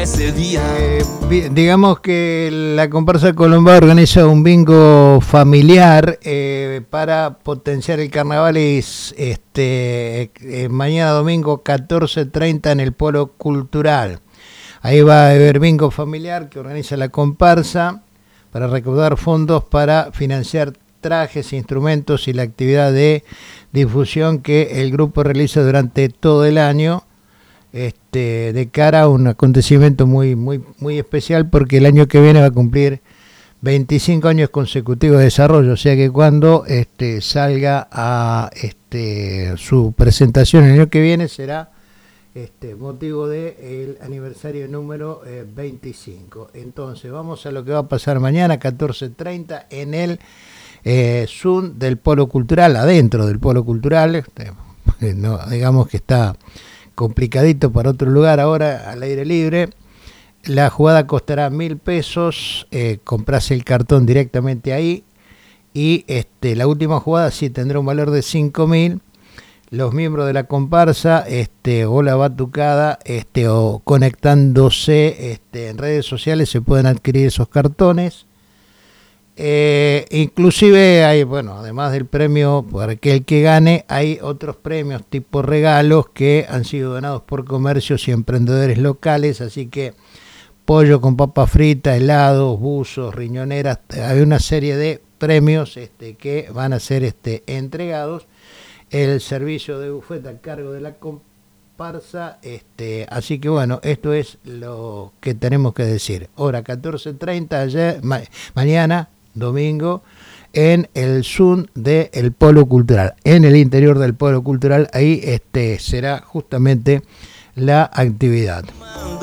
ese día. Digamos que la comparsa Colombá organiza un bingo familiar para potenciar el carnaval. Es mañana domingo 14:30 en el Polo Cultural. Ahí va a haber bingo familiar que organiza la comparsa para recaudar fondos para financiar trajes, instrumentos y la actividad de difusión que el grupo realiza durante todo el año. De cara a un acontecimiento muy especial, porque el año que viene va a cumplir 25 años consecutivos de desarrollo, o sea que cuando salga a su presentación el año que viene será motivo del aniversario número 25. Entonces vamos a lo que va a pasar mañana 14:30 en el Zoom del Polo Cultural, adentro del Polo Cultural. No, digamos que está complicadito para otro lugar ahora al aire libre. La jugada costará 1.000 pesos, compras el cartón directamente ahí, y la última jugada sí tendrá un valor de 5.000. Los miembros de la comparsa o la batucada o conectándose en redes sociales se pueden adquirir esos cartones. Inclusive hay, además del premio para aquel que gane, hay otros premios tipo regalos que han sido donados por comercios y emprendedores locales, así que pollo con papa frita, helados, buzos, riñoneras, hay una serie de premios que van a ser entregados. El servicio de bufete a cargo de la comparsa, así que esto es lo que tenemos que decir. Hora 14:30 mañana domingo en el Zoom del Polo Cultural, en el interior del Polo Cultural. Ahí será justamente la actividad.